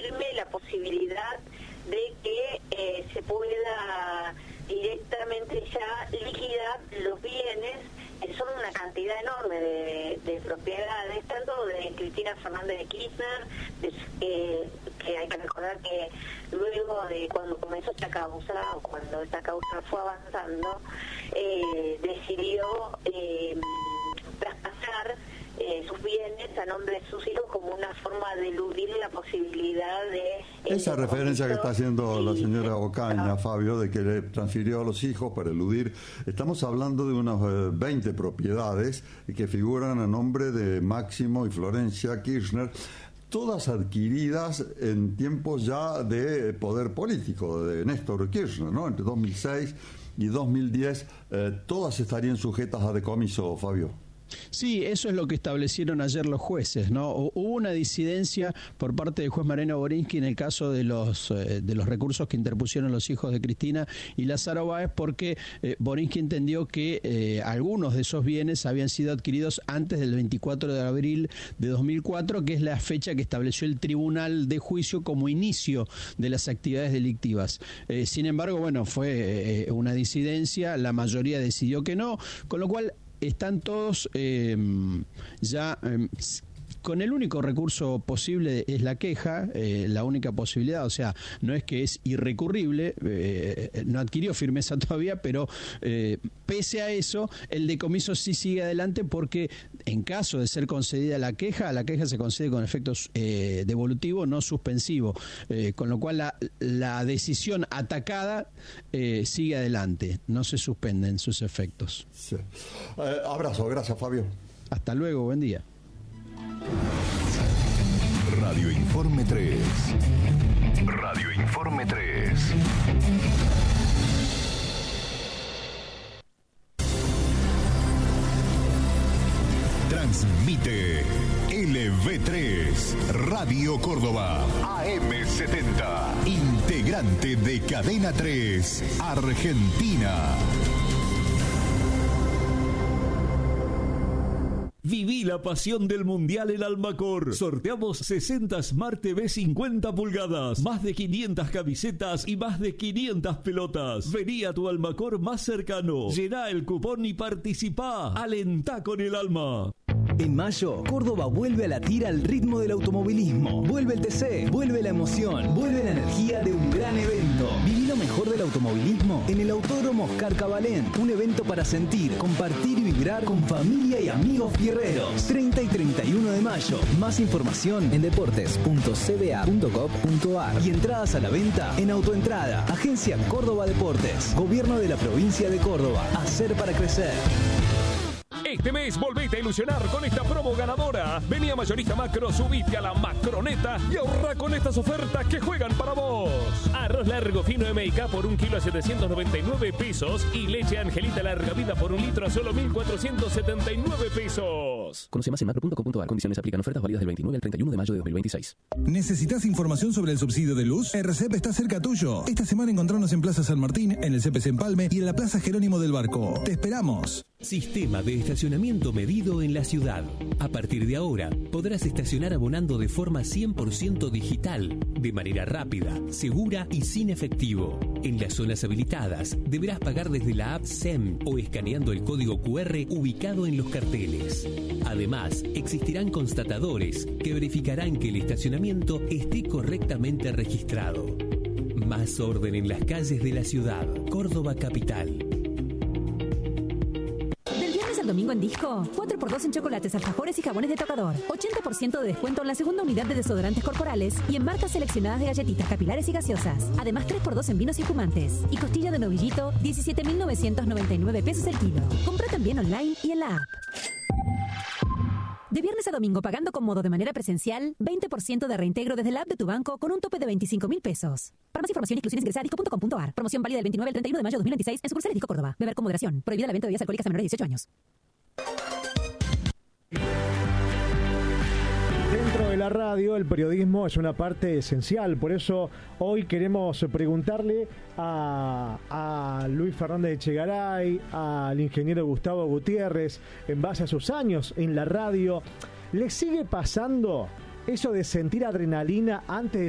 firme la posibilidad de que se pueda directamente ya liquidar los bienes, que son una cantidad enorme de propiedades, tanto de Cristina Fernández de Kirchner, que hay que recordar que luego de cuando comenzó esta causa, o cuando esta causa fue avanzando, decidió traspasar sus bienes a nombre de sus hijos como una forma de eludir la posibilidad de... Esa referencia que está haciendo la señora Ocaña, Fabio, de que le transfirió a los hijos para eludir, estamos hablando de unas 20 propiedades que figuran a nombre de Máximo y Florencia Kirchner, todas adquiridas en tiempos ya de poder político de Néstor Kirchner, ¿no? Entre 2006 y 2010, todas estarían sujetas a decomiso, Fabio. Sí, eso es lo que establecieron ayer los jueces, ¿no? Hubo una disidencia por parte del juez Mariano Borinsky en el caso de los recursos que interpusieron los hijos de Cristina y Lázaro Báez, porque Borinsky entendió que algunos de esos bienes habían sido adquiridos antes del 24 de abril de 2004, que es la fecha que estableció el Tribunal de Juicio como inicio de las actividades delictivas. Sin embargo, bueno, fue una disidencia, la mayoría decidió que no, con lo cual están todos ya con el único recurso posible es la queja, la única posibilidad, o sea, no es que es irrecurrible, no adquirió firmeza todavía, pero pese a eso, el decomiso sí sigue adelante porque en caso de ser concedida la queja se concede con efectos devolutivo, no suspensivo, con lo cual la decisión atacada sigue adelante, no se suspenden sus efectos. Sí. Abrazo, gracias Fabio. Hasta luego, buen día. Radio Informe 3. Radio Informe 3. Transmite LV3 Radio Córdoba AM70, integrante de Cadena 3 Argentina. Viví la pasión del Mundial en Almacor. Sorteamos 60 Smart TV 50 pulgadas, más de 500 camisetas y más de 500 pelotas. Vení a tu Almacor más cercano, llená el cupón y participá. Alentá con el alma. En mayo, Córdoba vuelve a latir al ritmo del automovilismo. Vuelve el TC, vuelve la emoción, vuelve la energía de un gran evento. Viví lo mejor del automovilismo en el Autódromo Oscar Cabalén. Un evento para sentir, compartir y vibrar con familia y amigos fierreros. 30 y 31 de mayo. Más información en deportes.cba.gov.ar y entradas a la venta en Autoentrada. Agencia Córdoba Deportes. Gobierno de la provincia de Córdoba. Hacer para crecer. Este mes volvete a ilusionar con esta promo ganadora. Vení a Mayorista Macro, subite a la Macroneta y ahorra con estas ofertas que juegan para vos. Arroz largo fino MK por 1 kilo a 799 pesos y leche Angelita larga vida por 1 litro a solo 1.479 pesos. Conoce más en macro.com.ar. Condiciones aplican. Ofertas válidas del 29 al 31 de mayo de 2026. ¿Necesitas información sobre el subsidio de luz? RCEP está cerca tuyo. Esta semana encontrarnos en Plaza San Martín, en el CPC Empalme y en la Plaza Jerónimo del Barco. Te esperamos. Sistema de estacionamiento medido en la ciudad. A partir de ahora, podrás estacionar abonando de forma 100% digital, de manera rápida, segura y sin efectivo. En las zonas habilitadas, deberás pagar desde la app SEM o escaneando el código QR ubicado en los carteles. Además, existirán constatadores que verificarán que el estacionamiento esté correctamente registrado. Más orden en las calles de la ciudad. Córdoba Capital. Domingo en Disco, 4x2 en chocolates, alfajores y jabones de tocador, 80% de descuento en la segunda unidad de desodorantes corporales y en marcas seleccionadas de galletitas capilares y gaseosas. Además 3x2 en vinos y espumantes. Y costilla de novillito, 17.999 pesos el kilo. Compra también online y en la app. De viernes a domingo, pagando con modo de manera presencial, 20% de reintegro desde la app de tu banco con un tope de 25.000 pesos. Para más información, exclusiones, ingresa a disco.com.ar. Promoción válida del 29 al 31 de mayo de 2026 en sucursales Disco Córdoba. Beber con moderación. Prohibida la venta de bebidas alcohólicas a menores de 18 años. Dentro de la radio, el periodismo es una parte esencial. Por eso hoy queremos preguntarle a Luis Fernández Echegaray, al ingeniero Gustavo Gutiérrez, en base a sus años en la radio, ¿le sigue pasando eso de sentir adrenalina antes de